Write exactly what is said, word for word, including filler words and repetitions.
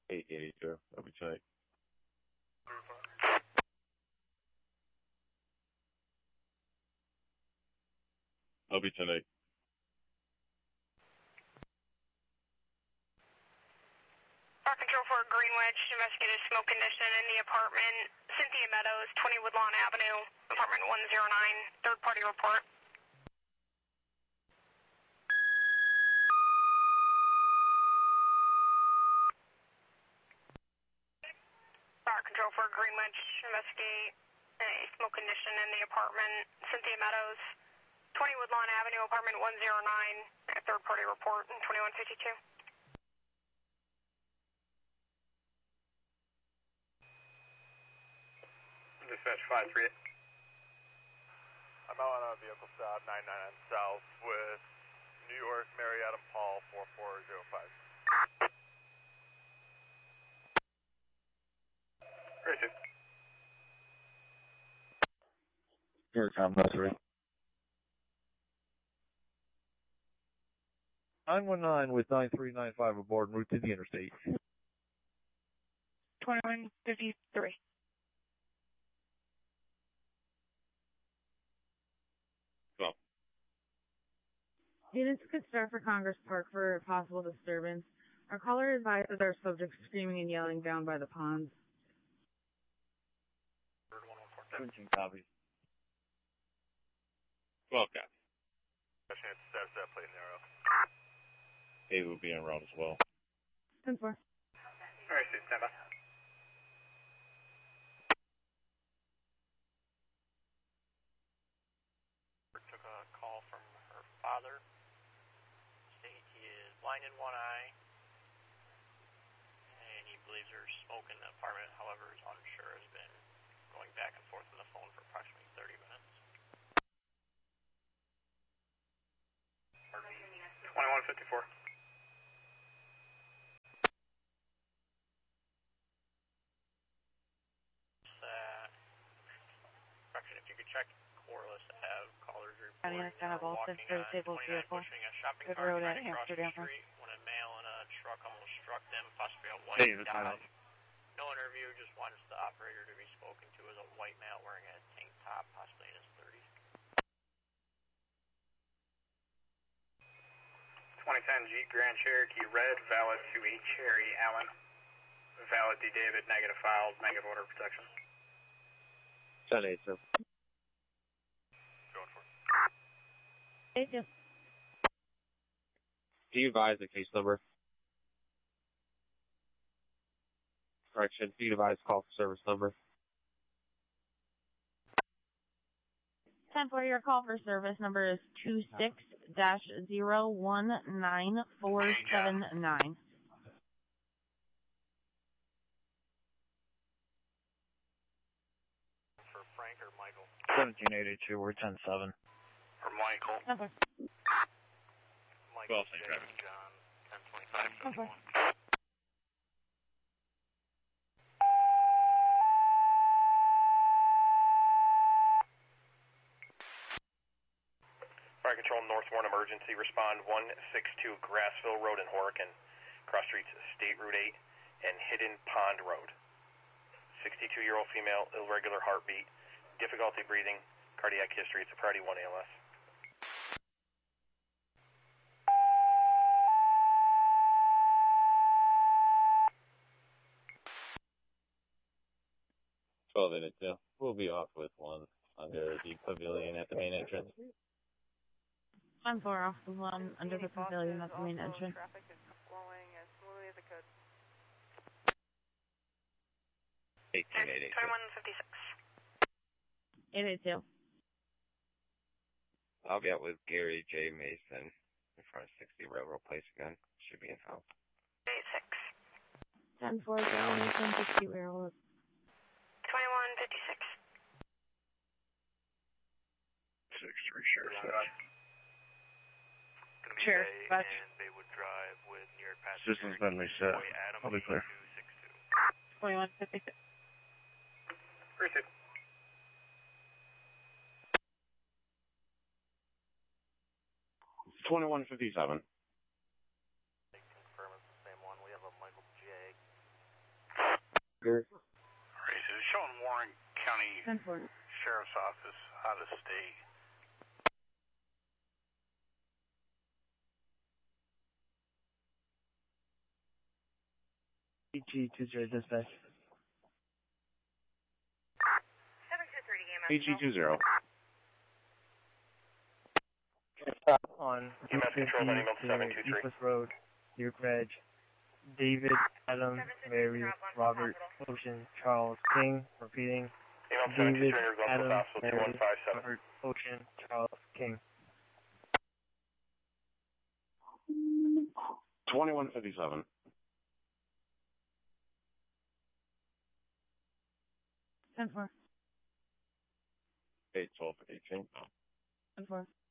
eight eighty-two. That'll be tight. I'll be tonight. Bar control for Greenwich, investigated smoke condition in the apartment. Cynthia Meadows, twenty Woodlawn Avenue, apartment one oh nine, third party report. Bar control for Greenwich, investigate a smoke condition in the apartment. Cynthia Meadows, twenty Woodlawn Avenue, apartment one oh nine, third party report, twenty-one fifty-two. Dispatch five three eight. I'm out on a vehicle stop nine ninety-nine South with New York Mary Adam Paul four four zero five. Great. Here, Tom, that's right. nine one nine with nine three nine five aboard en route to the interstate. twenty-one fifty-three. Well. Units could start for Congress Park for a possible disturbance. Our caller advised that there are subjects screaming and yelling down by the ponds. seventeen copies. twelve copies. Status that plate narrow. eight will be en route as well. ten four. Alright, stand by. Took a call from her father. State he is blind in one eye, and he believes there's smoke in the apartment. However, is unsure. Has been going back and forth on the phone for approximately thirty minutes. twenty-one fifty-four. Uh, correction, if you could check Corliss Ave, callers County reporting Center, uh, Boston, walking for uh, disabled twenty-nine vehicle. pushing a shopping Good cart road at trying to cross Amsterdam. the street when a male in a truck almost struck them, possibly a white Hey, the Dodge. time. No interview, just wants the operator to be spoken to as a white male wearing a tank top, possibly in his thirties. twenty ten Jeep Grand Cherokee Red, valid to E Cherry Allen. Valid D David, negative filed, negative order of protection. ten eight, sir. Going for it. Thank you. Do you advise the case number? Correction, do you advise call for service number? ten four, your call for service number is two six dash zero one nine four seven nine. For Frank or Michael? seventeen eighty-two, we're ten seven. For Michael. Okay. Michael Well, J. thank you. John, ten twenty-five Okay. seventy-one. Fire Control, Northbourne Emergency, respond one six two Grassville Road in Horicon, cross streets State Route eight and Hidden Pond Road. sixty-two-year-old female, irregular heartbeat, difficulty breathing, cardiac history, it's a priority one A L S. twelve eighty-two. We'll be off with one under the pavilion at the main entrance. ten four off the one under the pavilion at the main entrance. Traffic is flowing as smoothly as it could. eighteen eighty-two. twenty-one fifty-six. eight eight two. I'll be out with Gary J. Mason in front of sixty Railroad Place again. Should be in house. eighty-six. ten four, Gary Mason, sixty Railroad. twenty-one fifty-six. six three Sheriff's Sheriff, and they would drive with New York passenger. System's been reset. I'll be clear. twenty-one fifty-six. Appreciate it. twenty-one fifty-seven. They confirm it's the same one. We have a Michael J. Good. Alright, so it's showing Warren County ten four. Sheriff's Office out of state. E G two zero dispatch. seven two three to E M S. E G two zero. Stop on E M S control on email seven two three. East Road, Duke Reg. David, Adam, Mary, Robert, Ocean, Charles, King. Repeating. Email seven two David, three, North Adam, Hospital two one Mary, five seven. Robert, Ocean, Charles, King. twenty-one fifty-seven. ten four. eight twelve eighteen. ten four.